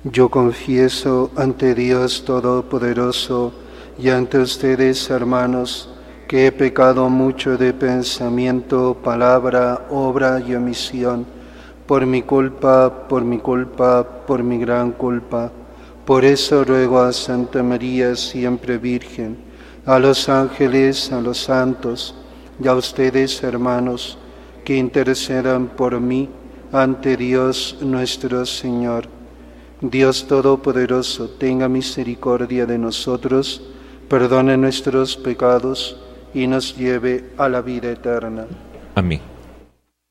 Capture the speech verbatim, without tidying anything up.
Yo confieso ante Dios Todopoderoso y ante ustedes, hermanos, que he pecado mucho de pensamiento, palabra, obra y omisión, por mi culpa, por mi culpa, por mi gran culpa. Por eso ruego a Santa María, siempre Virgen, a los ángeles, a los santos, y a ustedes, hermanos, que intercedan por mí ante Dios nuestro Señor. Dios Todopoderoso, tenga misericordia de nosotros, perdone nuestros pecados y nos lleve a la vida eterna. Amén.